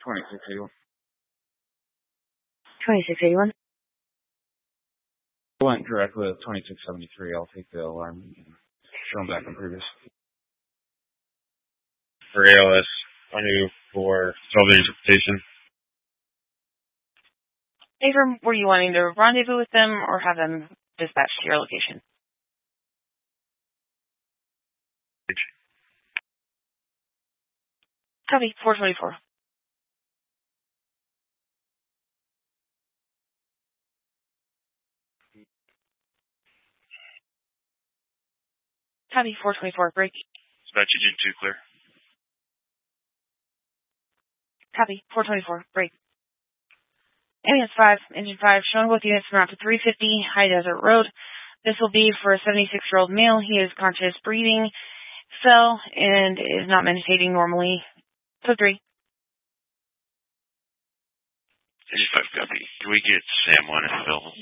2681. 2681. I went directly with 2673. I'll take the alarm and show them back on previous. For ALS, on you for solving interpretation. Abram, were you wanting to rendezvous with them or have them dispatched to your location? Copy, 424. Copy, 424, break. Dispatch Agent 2, clear. Copy, 424, break. Ambulance 5, Engine 5, showing both units from Route 350, High Desert Road. This will be for a 76-year-old male. He is conscious, breathing, fell, and is not meditating normally. So 3. Engine 5, copy. Can we get Sam 1 and Phil